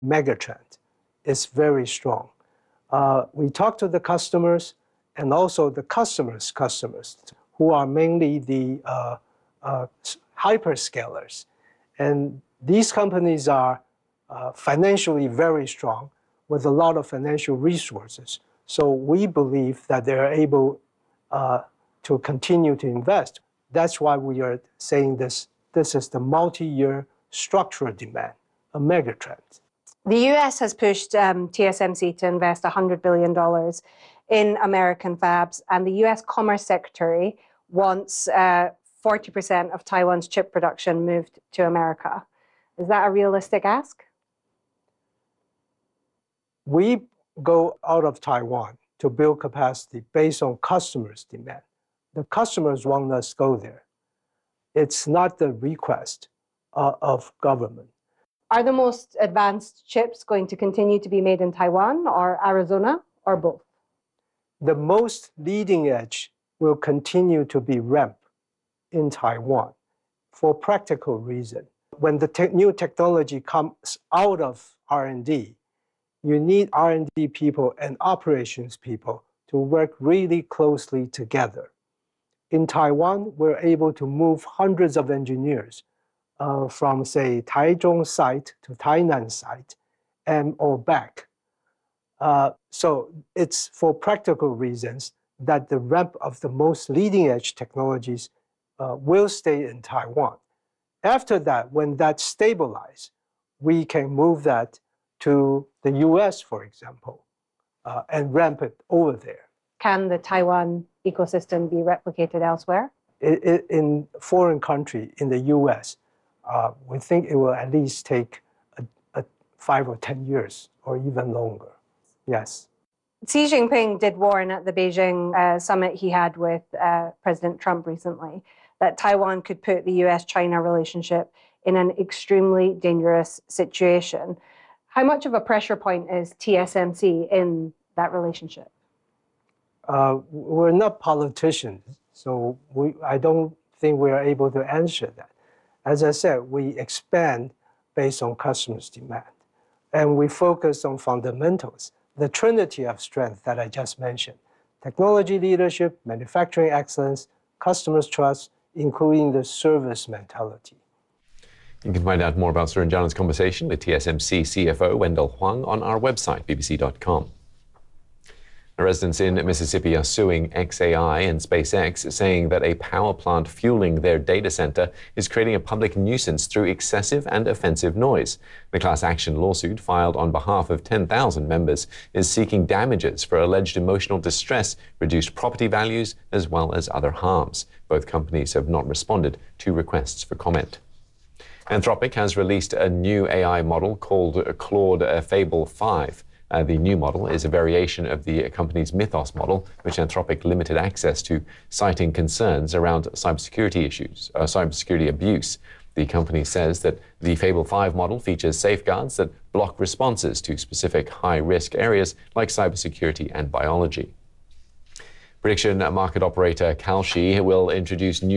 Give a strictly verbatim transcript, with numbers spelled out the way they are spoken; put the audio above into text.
megatrend is very strong. Uh, we talk to the customers and also the customers' customers, who are mainly the uh, uh, hyperscalers. And these companies are uh, financially very strong with a lot of financial resources. So we believe that they're able uh, to continue to invest. That's why we are saying this, this is the multi-year structural demand, a megatrend. The U S has pushed um, T S M C to invest one hundred billion dollars in American fabs, and the U S Commerce Secretary wants uh, forty percent of Taiwan's chip production moved to America. Is that a realistic ask? We go out of Taiwan to build capacity based on customers' demand. The customers want us to go there. It's not the request uh, of government. Are the most advanced chips going to continue to be made in Taiwan or Arizona or both? The most leading edge will continue to be ramped in Taiwan for practical reason. When the te- new technology comes out of R and D, you need R and D people and operations people to work really closely together. In Taiwan, we're able to move hundreds of engineers uh, from, say, Taichung site to Tainan site and or back. Uh, so it's for practical reasons that the ramp of the most leading edge technologies uh, will stay in Taiwan. After that, when that stabilizes, we can move that to the U S, for example, uh, and ramp it over there. Can the Taiwan ecosystem be replicated elsewhere? It, it, in foreign country, in the U S, uh, we think it will at least take a, a five or ten years or even longer. Yes. Xi Jinping did warn at the Beijing uh, summit he had with uh, President Trump recently that Taiwan could put the U S China relationship in an extremely dangerous situation. How much of a pressure point is T S M C in that relationship? Uh, we're not politicians, so we, I don't think we are able to answer that. As I said, we expand based on customers' demand, and we focus on fundamentals, the trinity of strength that I just mentioned: technology leadership, manufacturing excellence, customers' trust, including the service mentality. You can find out more about Sir Njanen's conversation with T S M C C F O Wendell Huang on our website, b b c dot com. Residents in Mississippi are suing X A I and SpaceX, saying that a power plant fueling their data center is creating a public nuisance through excessive and offensive noise. The class action lawsuit, filed on behalf of ten thousand members, is seeking damages for alleged emotional distress, reduced property values, as well as other harms. Both companies have not responded to requests for comment. Anthropic has released a new A I model called Claude Fable five. Uh, the new model is a variation of the company's Mythos model, which Anthropic limited access to, citing concerns around cybersecurity issues, uh, cybersecurity abuse. The company says that the Fable five model features safeguards that block responses to specific high-risk areas like cybersecurity and biology. Prediction market operator Kalshi will introduce new